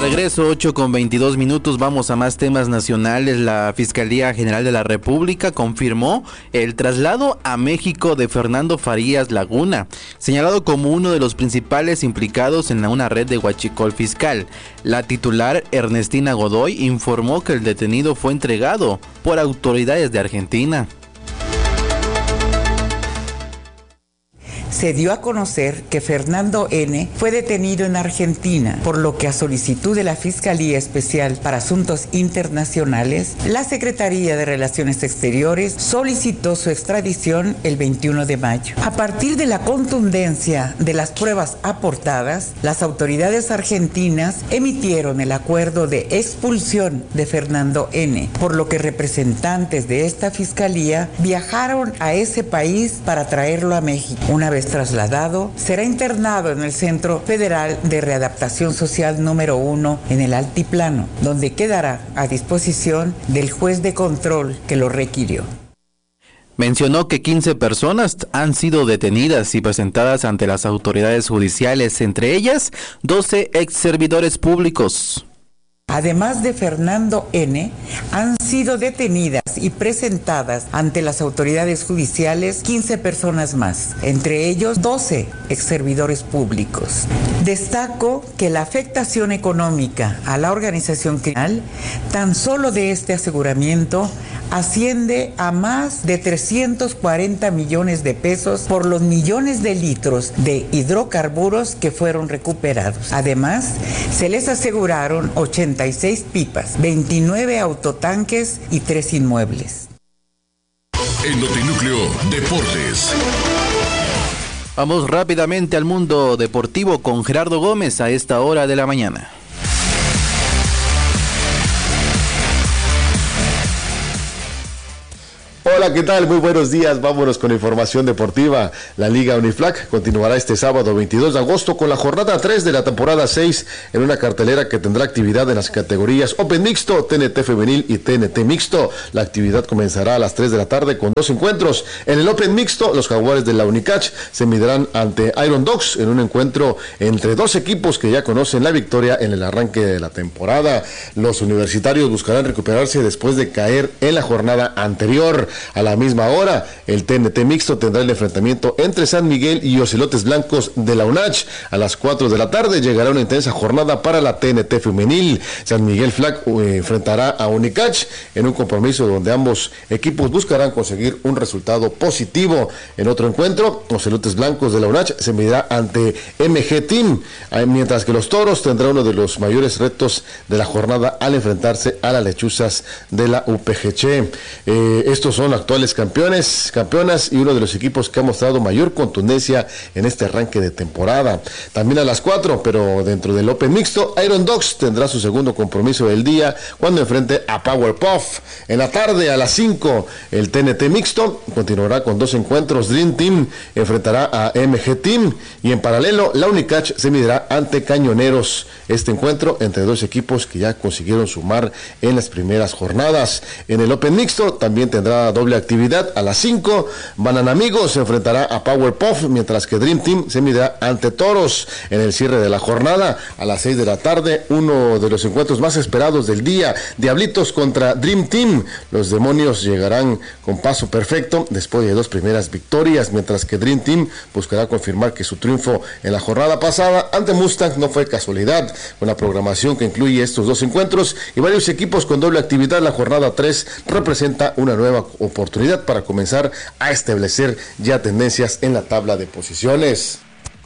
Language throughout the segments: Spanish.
Regreso 8:22. Vamos a más temas nacionales. La Fiscalía General de la República confirmó el traslado a México de Fernando Farías Laguna, señalado como uno de los principales implicados en una red de huachicol fiscal. La titular Ernestina Godoy informó que el detenido fue entregado por autoridades de Argentina. Se dio a conocer que Fernando N. fue detenido en Argentina, por lo que a solicitud de la Fiscalía Especial para Asuntos Internacionales, la Secretaría de Relaciones Exteriores solicitó su extradición el 21 de mayo. A partir de la contundencia de las pruebas aportadas, las autoridades argentinas emitieron el acuerdo de expulsión de Fernando N., por lo que representantes de esta Fiscalía viajaron a ese país para traerlo a México. Una vez trasladado, será internado en el Centro Federal de Readaptación Social número 1 en el Altiplano, donde quedará a disposición del juez de control que lo requirió. Mencionó que 15 personas han sido detenidas y presentadas ante las autoridades judiciales, entre ellas 12 ex servidores públicos. Además de Fernando N., han sido detenidas y presentadas ante las autoridades judiciales 15 personas más, entre ellos 12 exservidores públicos. Destaco que la afectación económica a la organización criminal, tan solo de este aseguramiento, asciende a más de 340 millones de pesos por los millones de litros de hidrocarburos que fueron recuperados. Además, se les aseguraron 86 pipas, 29 autotanques y 3 inmuebles. El Notinúcleo Deportes. Vamos rápidamente al mundo deportivo con Gerardo Gómez a esta hora de la mañana. Hola, ¿qué tal? Muy buenos días. Vámonos con información deportiva. La Liga Uniflac continuará este sábado 22 de agosto con la jornada 3 de la temporada 6 en una cartelera que tendrá actividad en las categorías Open Mixto, TNT Femenil y TNT Mixto. La actividad comenzará a las 3 de la tarde con 2 encuentros. En el Open Mixto, los Jaguares de la Unicach se medirán ante Iron Dogs en un encuentro entre dos equipos que ya conocen la victoria en el arranque de la temporada. Los universitarios buscarán recuperarse después de caer en la jornada anterior. A la misma hora, el TNT Mixto tendrá el enfrentamiento entre San Miguel y Ocelotes Blancos de la UNACH. A las 4 de la tarde llegará una intensa jornada para la TNT Femenil. San Miguel Flag enfrentará a Unicach en un compromiso donde ambos equipos buscarán conseguir un resultado positivo. En otro encuentro, Ocelotes Blancos de la UNACH se medirá ante MG Team, mientras que los Toros tendrán uno de los mayores retos de la jornada al enfrentarse a las Lechuzas de la UPGC. Estos son actuales campeonas y uno de los equipos que ha mostrado mayor contundencia en este arranque de temporada. También a las 4, pero dentro del Open Mixto, Iron Dogs tendrá su segundo compromiso del día cuando enfrente a Powerpuff. En la tarde a las 5, el TNT Mixto continuará con 2 encuentros. Dream Team enfrentará a MG Team y en paralelo la Unicach se medirá ante Cañoneros. Este encuentro entre dos equipos que ya consiguieron sumar en las primeras jornadas. En el Open Mixto también tendrá doble actividad. A las 5, Banana Amigos se enfrentará a Powerpuff, mientras que Dream Team se medirá ante Toros. En el cierre de la jornada, a las 6 de la tarde, uno de los encuentros más esperados del día, Diablitos contra Dream Team. Los demonios llegarán con paso perfecto después de 2 primeras victorias, mientras que Dream Team buscará confirmar que su triunfo en la jornada pasada ante Mustang no fue casualidad. Con la programación que incluye estos 2 encuentros y varios equipos con doble actividad, la jornada 3 representa una nueva oportunidad para comenzar a establecer ya tendencias en la tabla de posiciones.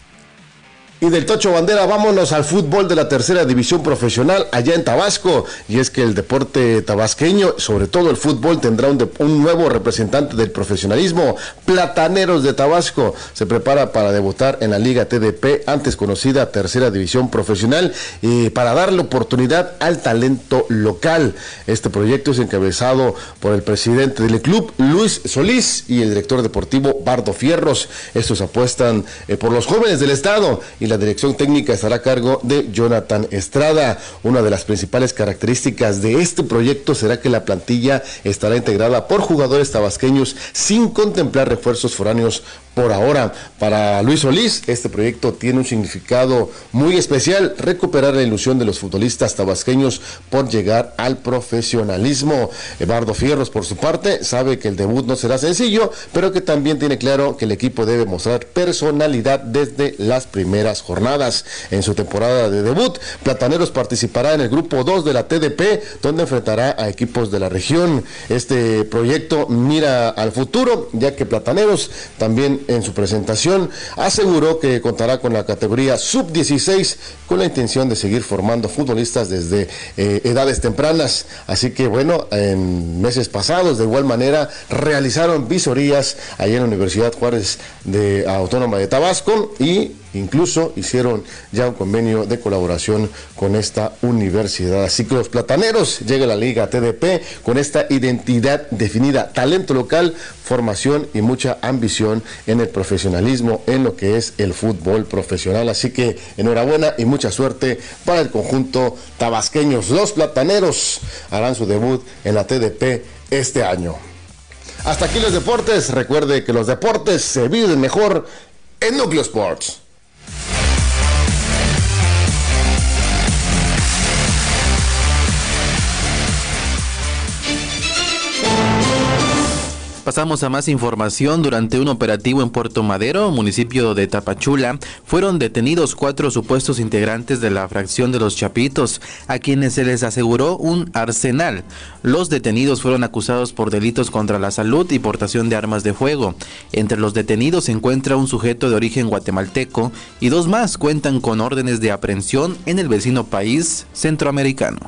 Y del Tocho Bandera vámonos al fútbol de la tercera división profesional allá en Tabasco, y es que el deporte tabasqueño, sobre todo el fútbol, tendrá un nuevo representante del profesionalismo. Plataneros de Tabasco se prepara para debutar en la Liga TDP, antes conocida tercera división profesional, y para darle oportunidad al talento local. Este proyecto es encabezado por el presidente del club, Luis Solís, y el director deportivo, Bardo Fierros. Estos apuestan por los jóvenes del estado, y la dirección técnica estará a cargo de Jonathan Estrada. Una de las principales características de este proyecto será que la plantilla estará integrada por jugadores tabasqueños sin contemplar refuerzos foráneos por ahora. Para Luis Solís, este proyecto tiene un significado muy especial, recuperar la ilusión de los futbolistas tabasqueños por llegar al profesionalismo. Eduardo Fierros, por su parte, sabe que el debut no será sencillo, pero que también tiene claro que el equipo debe mostrar personalidad desde las primeras jornadas. En su temporada de debut, Plataneros participará en el grupo 2 de la TDP, donde enfrentará a equipos de la región. Este proyecto mira al futuro, ya que Plataneros también en su presentación aseguró que contará con la categoría sub-16 con la intención de seguir formando futbolistas desde edades tempranas. Así que bueno, en meses pasados de igual manera realizaron visorías allá en la Universidad Juárez de Autónoma de Tabasco y incluso hicieron ya un convenio de colaboración con esta universidad. Así que los Plataneros llegan a la Liga TDP con esta identidad definida, talento local, formación y mucha ambición en el profesionalismo, en lo que es el fútbol profesional. Así que enhorabuena y mucha suerte para el conjunto tabasqueño. Los Plataneros harán su debut en la TDP este año. Hasta aquí los deportes. Recuerde que los deportes se viven mejor en Núcleo Sports. Pasamos a más información. Durante un operativo en Puerto Madero, municipio de Tapachula, fueron detenidos 4 supuestos integrantes de la fracción de los Chapitos, a quienes se les aseguró un arsenal. Los detenidos fueron acusados por delitos contra la salud y portación de armas de fuego. Entre los detenidos se encuentra un sujeto de origen guatemalteco y 2 más cuentan con órdenes de aprehensión en el vecino país centroamericano.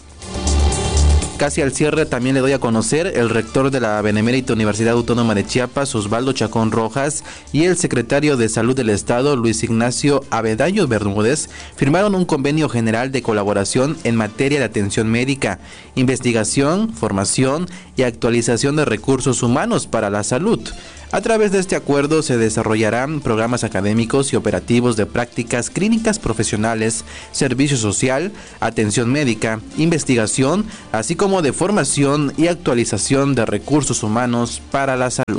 Casi al cierre también le doy a conocer el rector de la Benemérita Universidad Autónoma de Chiapas, Osvaldo Chacón Rojas, y el secretario de Salud del Estado, Luis Ignacio Avedallo Bermúdez, firmaron un convenio general de colaboración en materia de atención médica, investigación, formación y actualización de recursos humanos para la salud. A través de este acuerdo se desarrollarán programas académicos y operativos de prácticas clínicas profesionales, servicio social, atención médica, investigación, así como de formación y actualización de recursos humanos para la salud.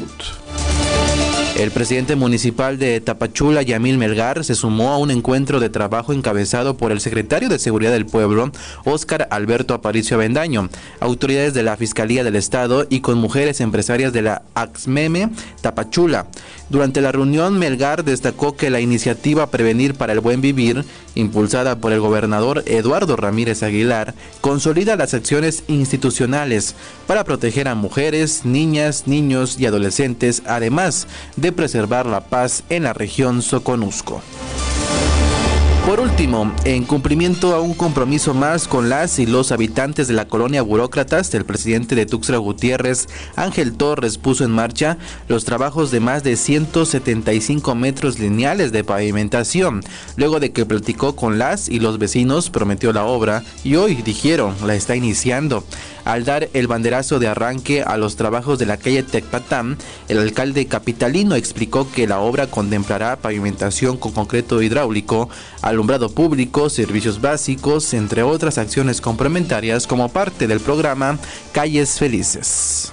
El presidente municipal de Tapachula, Yamil Melgar, se sumó a un encuentro de trabajo encabezado por el secretario de Seguridad del Pueblo, Óscar Alberto Aparicio Avendaño, autoridades de la Fiscalía del Estado y con mujeres empresarias de la AXMEME Tapachula. Durante la reunión, Melgar destacó que la iniciativa Prevenir para el Buen Vivir, impulsada por el gobernador Eduardo Ramírez Aguilar, consolida las acciones institucionales para proteger a mujeres, niñas, niños y adolescentes, además de preservar la paz en la región Soconusco. Por último, en cumplimiento a un compromiso más con las y los habitantes de la colonia Burócratas, el presidente de Tuxtla Gutiérrez, Ángel Torres, puso en marcha los trabajos de más de 175 metros lineales de pavimentación. Luego de que platicó con las y los vecinos, prometió la obra y hoy, dijeron, la está iniciando. Al dar el banderazo de arranque a los trabajos de la calle Tecpatán, el alcalde capitalino explicó que la obra contemplará pavimentación con concreto hidráulico, alumbrado público, servicios básicos, entre otras acciones complementarias como parte del programa Calles Felices.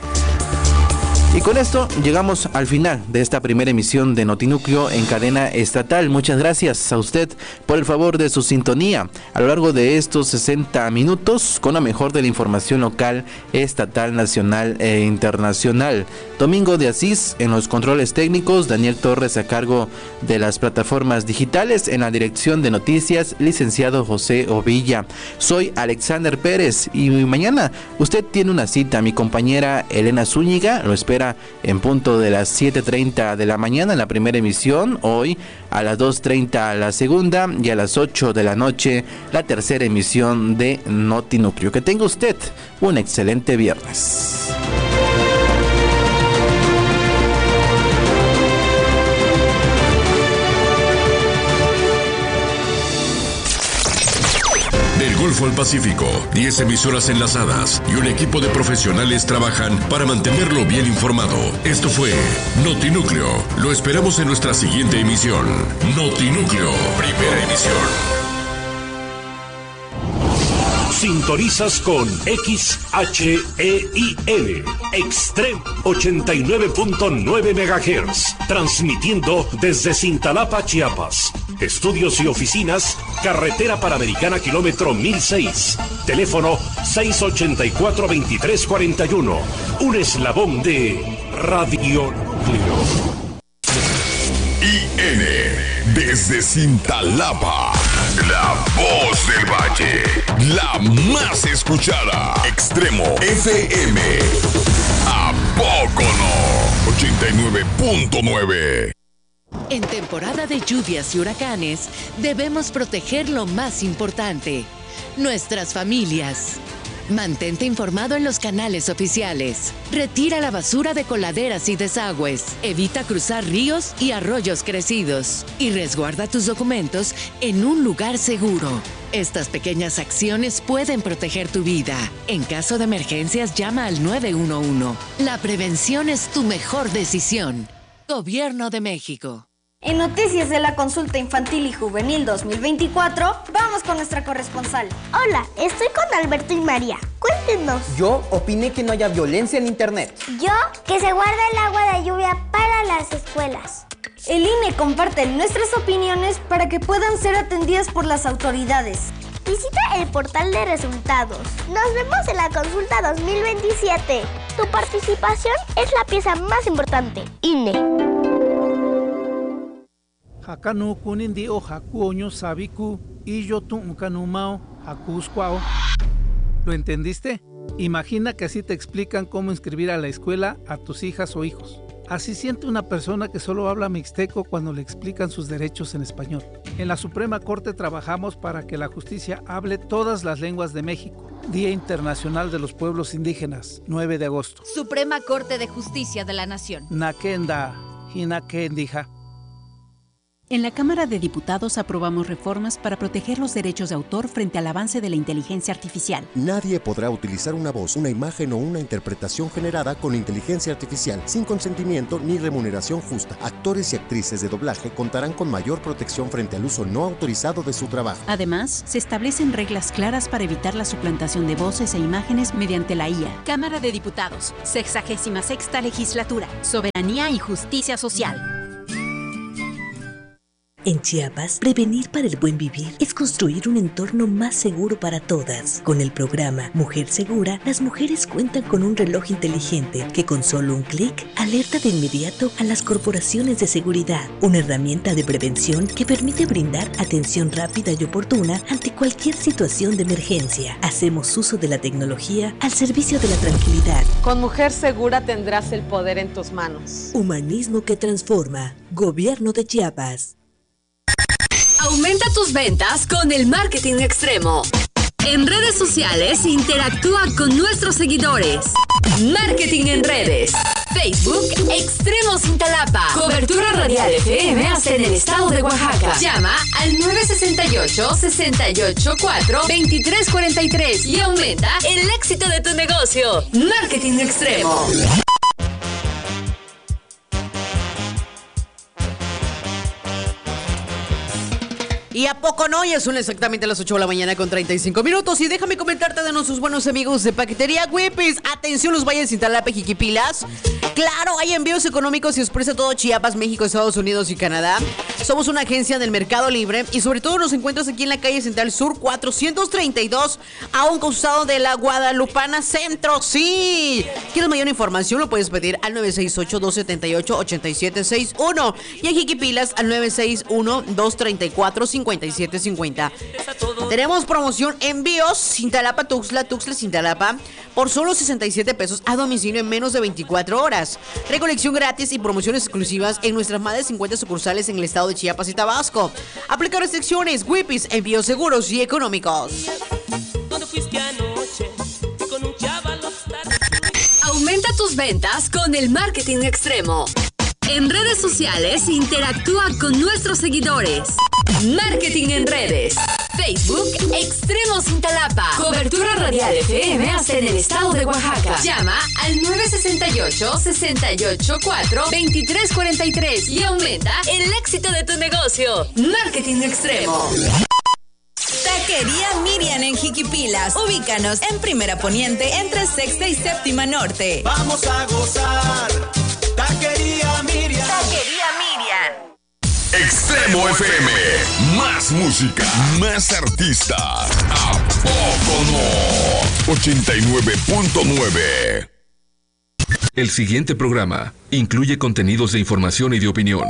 Y con esto llegamos al final de esta primera emisión de Notinúcleo en cadena estatal. Muchas gracias a usted por el favor de su sintonía a lo largo de estos 60 minutos con lo mejor de la información local, estatal, nacional e internacional. Domingo de Asís en los controles técnicos, Daniel Torres a cargo de las plataformas digitales, en la dirección de noticias, licenciado José Ovilla. Soy Alexander Pérez y mañana usted tiene una cita. Mi compañera Elena Zúñiga lo espera en punto de las 7:30 de la mañana en la primera emisión, hoy a las 2:30 la segunda y a las 8 de la noche la tercera emisión de Notinúcleo. Que tenga usted un excelente viernes. Del Golfo al Pacífico, 10 emisoras enlazadas y un equipo de profesionales trabajan para mantenerlo bien informado. Esto fue Notinúcleo. Lo esperamos en nuestra siguiente emisión. Notinúcleo, primera emisión. Sintonizas con XHEIL, Extremo 89.9 MHz, transmitiendo desde Cintalapa, Chiapas. Estudios y oficinas, Carretera Panamericana, kilómetro 1006. Teléfono 684-2341. Un eslabón de Radio Núcleo. IN, desde Cintalapa, la voz del valle, la más escuchada. Extremo FM. ¿A poco no? 89.9. En temporada de lluvias y huracanes, debemos proteger lo más importante, nuestras familias. Mantente informado en los canales oficiales. Retira la basura de coladeras y desagües. Evita cruzar ríos y arroyos crecidos. Y resguarda tus documentos en un lugar seguro. Estas pequeñas acciones pueden proteger tu vida. En caso de emergencias, llama al 911. La prevención es tu mejor decisión. Gobierno de México. En noticias de la consulta infantil y juvenil 2024, vamos con nuestra corresponsal. Hola, estoy con Alberto y María. Cuéntenos. Yo opiné que no haya violencia en internet. Yo, que se guarda el agua de lluvia para las escuelas. El INE comparte nuestras opiniones para que puedan ser atendidas por las autoridades. Visita el portal de resultados. Nos vemos en la consulta 2027. Tu participación es la pieza más importante. INE. Hakanu kunindi o hakuoño sabiku y yo tu kanumao hakusquao. ¿Lo entendiste? Imagina que así te explican cómo inscribir a la escuela a tus hijas o hijos. Así siente una persona que solo habla mixteco cuando le explican sus derechos en español. En la Suprema Corte trabajamos para que la justicia hable todas las lenguas de México. Día Internacional de los Pueblos Indígenas, 9 de agosto. Suprema Corte de Justicia de la Nación. Nakenda, hinakendija. En la Cámara de Diputados aprobamos reformas para proteger los derechos de autor frente al avance de la inteligencia artificial. Nadie podrá utilizar una voz, una imagen o una interpretación generada con inteligencia artificial sin consentimiento ni remuneración justa. Actores y actrices de doblaje contarán con mayor protección frente al uso no autorizado de su trabajo. Además, se establecen reglas claras para evitar la suplantación de voces e imágenes mediante la IA. Cámara de Diputados, 66ª Legislatura, Soberanía y Justicia Social. En Chiapas, prevenir para el buen vivir es construir un entorno más seguro para todas. Con el programa Mujer Segura, las mujeres cuentan con un reloj inteligente que con solo un clic alerta de inmediato a las corporaciones de seguridad. Una herramienta de prevención que permite brindar atención rápida y oportuna ante cualquier situación de emergencia. Hacemos uso de la tecnología al servicio de la tranquilidad. Con Mujer Segura tendrás el poder en tus manos. Humanismo que transforma. Gobierno de Chiapas. Aumenta tus ventas con el marketing extremo. En redes sociales, interactúa con nuestros seguidores. Marketing en redes. Facebook, Extremo Cintalapa. Cobertura radial FM hasta en el estado de Oaxaca. Llama al 968-684-2343 y aumenta el éxito de tu negocio. Marketing extremo. ¿Y a poco no? Ya son exactamente las 8 de la mañana con 35 minutos. Y déjame comentarte de nuestros buenos amigos de Paquetería Whippys. Atención, los valles Cintalapa y Jiquipilas. Claro, hay envíos económicos y expresa todo Chiapas, México, Estados Unidos y Canadá. Somos una agencia del Mercado Libre y sobre todo nos encuentras aquí en la calle Central Sur 432 a un costado de la Guadalupana Centro. ¡Sí! ¿Quieres mayor información? Lo puedes pedir al 968-278-8761 y a Jiquipilas al 961-234-5750. Tenemos promoción envíos Cintalapa, Tuxtla, Tuxtla, Cintalapa por solo 67 pesos a domicilio en menos de 24 horas. Recolección gratis y promociones exclusivas en nuestras más de 50 sucursales en el estado de Chiapas y Tabasco. Aplica restricciones. Whippys, envíos seguros y económicos. Aumenta tus ventas con el marketing extremo. En redes sociales, interactúa con nuestros seguidores. Marketing en redes. Facebook, Extremo Cintalapa. Cobertura radial FM hasta en el estado de Oaxaca. Llama al 968-684-2343 y aumenta el éxito de tu negocio. Marketing extremo. Taquería Miriam en Jiquipilas. Ubícanos en Primera Poniente entre Sexta y Séptima Norte. Vamos a gozar. Taquería Miriam. Taquería Miriam. Extremo FM. Más música, más artistas. ¿A poco no? 89.9. El siguiente programa incluye contenidos de información y de opinión.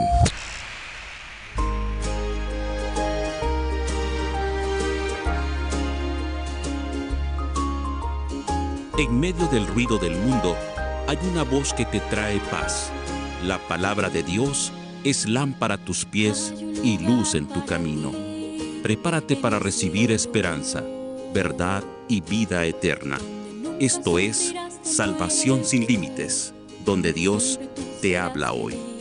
En medio del ruido del mundo, hay una voz que te trae paz. La palabra de Dios es lámpara a tus pies y luz en tu camino. Prepárate para recibir esperanza, verdad y vida eterna. Esto es Salvación sin Límites, donde Dios te habla hoy.